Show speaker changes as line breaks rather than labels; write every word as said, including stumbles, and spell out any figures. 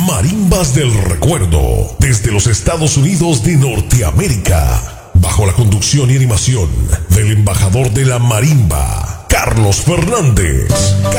Marimbas del Recuerdo, desde los Estados Unidos de Norteamérica, bajo la conducción y animación del embajador de la marimba, Carlos Fernández.